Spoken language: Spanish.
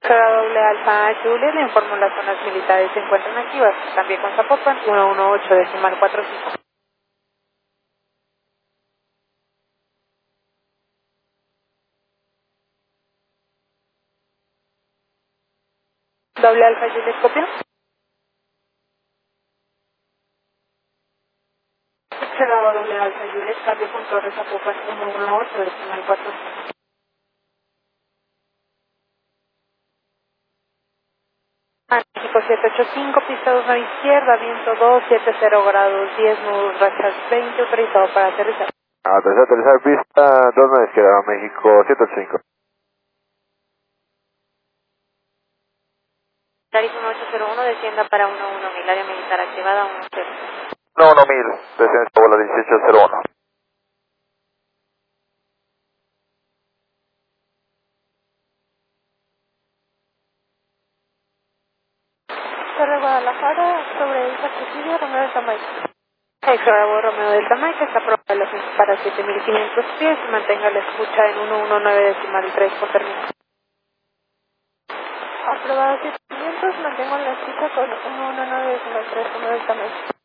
Doble Alfa Julia, le informo las zonas militares se encuentran activas, también con Zapopan 118 decimal 45. Doble Alfa Julia, copia. Doble Alfa Julia, cambio con Torre Zapopan 118 decimal 45. México 785, pista 2 a la izquierda, viento 270 grados 10, nudos, rachas 20, autorizado para aterrizar. Aterrizar pista 2 a la izquierda, México 785. Tarif 1801, descienda para 11000, área militar activada 10. No, 1000, descenso bola 1801. Torre Guadalajara, sobre el presidio Romeo del Tamayo. Exbravo Romeo del Tamayo, está aprobada la solicitud para 7500 pies, mantenga la escucha en 119 decimal 3 por término. Aprobada 7500, mantengo la escucha con 119 decimal 3 Romeo del Tamayo.